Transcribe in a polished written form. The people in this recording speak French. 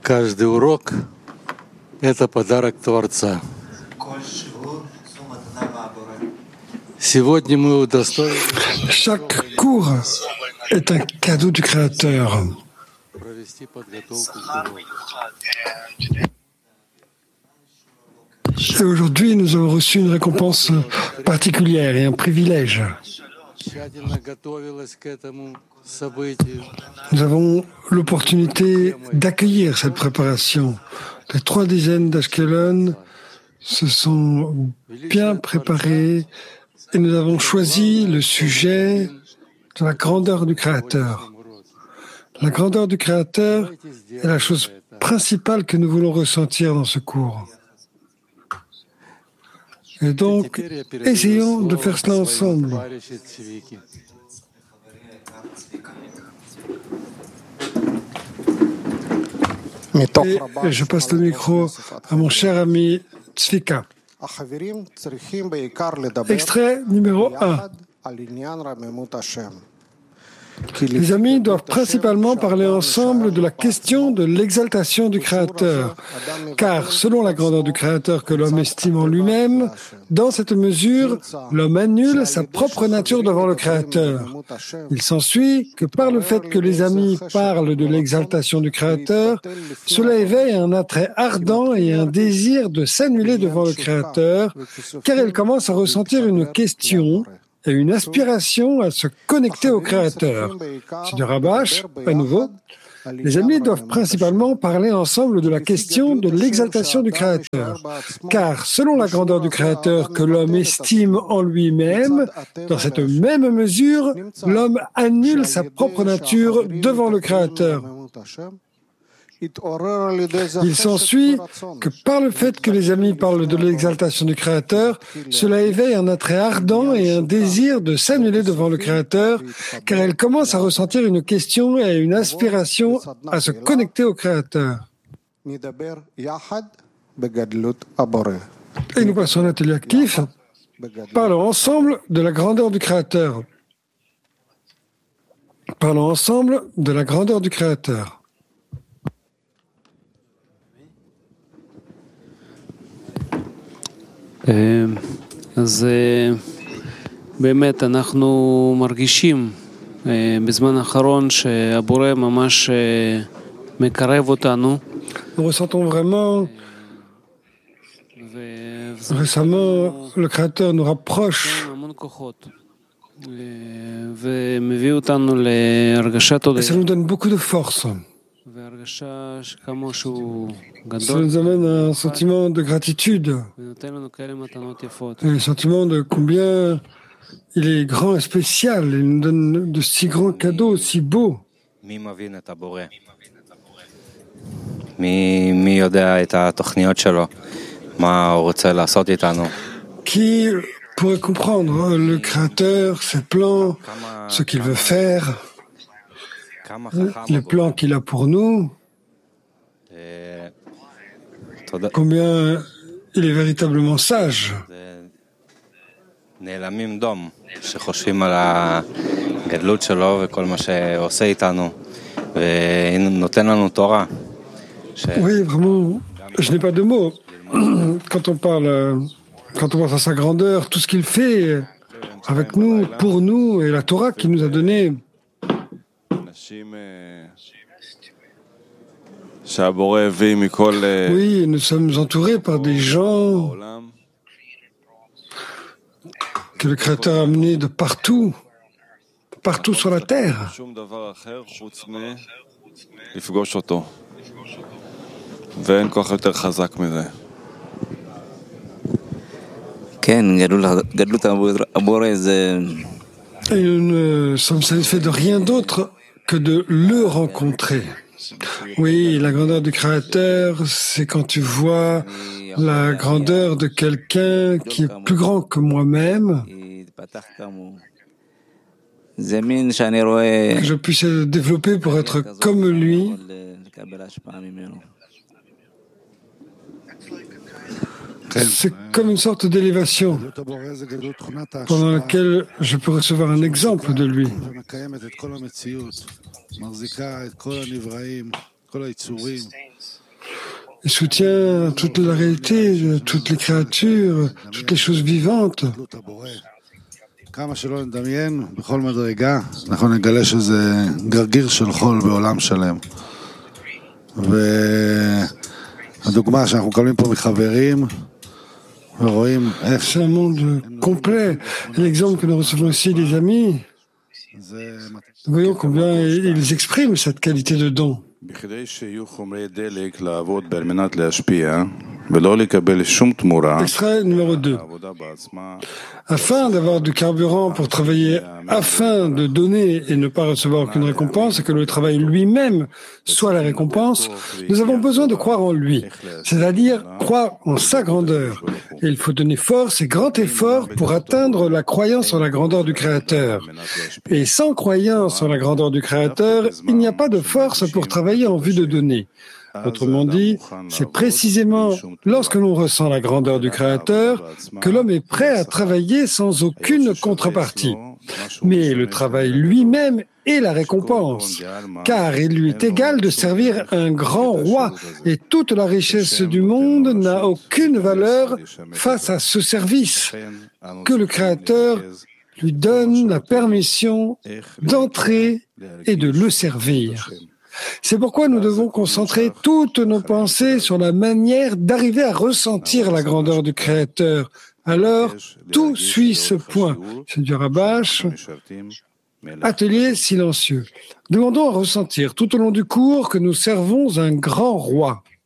Каждый урок – это подарок Творца. Сегодня мы удостоились Chaque cours est un cadeau du Créateur. провести подготовку к уроку. Et aujourd'hui, nous avons reçu une récompense particulière et un privilège. Тщательно готовилась к этому событию. Nous avons l'opportunité d'accueillir cette préparation. Les 3 dizaines d'Ashkelon se sont bien préparés et nous avons choisi le sujet de la grandeur du Créateur. La grandeur du Créateur est la chose principale que nous voulons ressentir dans ce cours. Et donc, essayons de faire cela ensemble. Et je passe le micro à mon cher ami Tzvika. Extrait numéro 1. Les amis doivent principalement parler ensemble de la question de l'exaltation du Créateur, car selon la grandeur du Créateur que l'homme estime en lui-même, dans cette mesure, l'homme annule sa propre nature devant le Créateur. Il s'ensuit que par le fait que les amis parlent de l'exaltation du Créateur, cela éveille un attrait ardent et un désir de s'annuler devant le Créateur, car ils commencent à ressentir une question et une aspiration à se connecter au Créateur. C'est de Rabash, à nouveau. Les amis doivent principalement parler ensemble de la question de l'exaltation du Créateur. Car selon la grandeur du Créateur que l'homme estime en lui-même, dans cette même mesure, l'homme annule sa propre nature devant le Créateur. Il s'ensuit que par le fait que les amis parlent de l'exaltation du Créateur, cela éveille un attrait ardent et un désir de s'annuler devant le Créateur, car elles commencent à ressentir une question et une aspiration à se connecter au Créateur. Et nous passons à l'atelier actif. Parlons ensemble de la grandeur du Créateur. Parlons ensemble de la grandeur du Créateur. אז באמת אנחנו מרגישים בזמן האחרון שהבורא ממש מקרב אותנו. Nous ressentons vraiment, récemment, le Créateur nous rapproche. המון כוחות ומביא אותנו להרגשת Et ça nous donne beaucoup de force. והרגשה שכמו שהוא Ça nous amène à un sentiment de gratitude, ונותן לנו כאלה מתנות יפות. un sentiment de combien il est grand et spécial. Il nous donne de si grands cadeaux, si beaux. מי מבין את הבורא? מי יודע את התוכניות שלו? מה הוא רוצה לעשות איתנו? Qui pourrait comprendre le Créateur, ses plans, ce qu'il veut faire, les plans qu'il a pour nous, combien il est véritablement sage. נעלמים דום, שחושבים על הגדלות שלו וכל מה שעושה איתנו, ונותן לנו תורה. Oui, vraiment, je n'ai pas de mots. Quand on pense à sa grandeur, tout ce qu'il fait avec nous, pour nous, et la Torah qu'il nous a donnée. Oui, nous sommes entourés par des gens que le Créateur a amenés de partout, partout sur la terre. Et nous ne sommes satisfaits de rien d'autre que de le rencontrer. Oui, la grandeur du Créateur, c'est quand tu vois la grandeur de quelqu'un qui est plus grand que moi-même, que je puisse développer pour être comme lui. C'est comme une sorte d'élévation pendant laquelle je peux recevoir un exemple de lui. Il soutient toute la réalité, toutes les créatures, toutes les choses vivantes. כמה שלא נדמיין, בכל מדרגה, אנחנו נגלה שזה גרגיר של חול בעולם שלם. והדוגמה שאנחנו מקבלים פה מחברים, ורואים איך... C'est un monde complet. L'exemple que nous recevons ici des amis, nous voyons combien ils expriment cette qualité de don. בכדי שיהיו חומרי דלק לעבוד על מנת להשפיע ולא לקבל שום תמורה, Extrait numéro 2. העבודה בעצמה Afin d'avoir du carburant pour travailler, afin de donner et ne pas recevoir aucune récompense, et que le travail lui-même soit la récompense, nous avons besoin de croire en lui, c'est-à-dire croire en sa grandeur. Et il faut donner force et grand effort pour atteindre la croyance en la grandeur du Créateur. Et sans croyance en la grandeur du Créateur, il n'y a pas de force pour travailler en vue de donner. Autrement dit, c'est précisément lorsque l'on ressent la grandeur du Créateur que l'homme est prêt à travailler sans aucune contrepartie. Mais le travail lui-même est la récompense, car il lui est égal de servir un grand roi et toute la richesse du monde n'a aucune valeur face à ce service que le Créateur lui donne la permission d'entrer et de le servir. C'est pourquoi nous devons concentrer toutes nos pensées sur la manière d'arriver à ressentir la grandeur du Créateur. Alors, tout suit ce point. C'est du Rabash, atelier silencieux. Demandons à ressentir tout au long du cours que nous servons un grand roi.